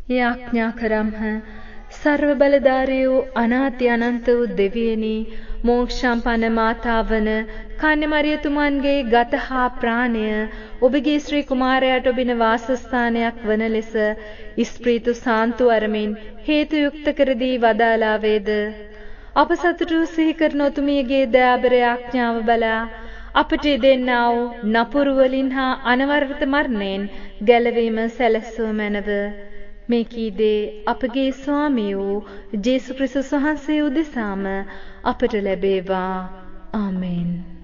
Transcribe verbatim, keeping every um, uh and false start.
යාඥා කරම්හ. සර්ව බලධාරී වූ අනාති අනන්ත වූ දෙවියනි, මෝක්ෂම්පන්න මාතාවන කන්‍ය මරියතුමන්ගේ ගත හා ප්‍රාණය ඔබගේ ශ්‍රී කුමාරයාට ඔබින වාසස්ථානයක් වන ලෙස ස්ප්‍රීතු සාන්තු අරමින් හේතු යුක්ත කර දී වදාලා වේද. අප සතුටු සිහි කරන ඔතුමියගේ දයාබර යාඥාව බලා අපට දෙන්නා වූ නපුරු වලින් හා අනවරත මරණයෙන් ගැලවීම සැලැස්සුව මැනව. මේ කීදේ අපගේ ස්වාමී වූ ජේසුස් ක්‍රිස්තුස් වහන්සේ උදෙසාම අපට ලැබේවා. ආමේන්.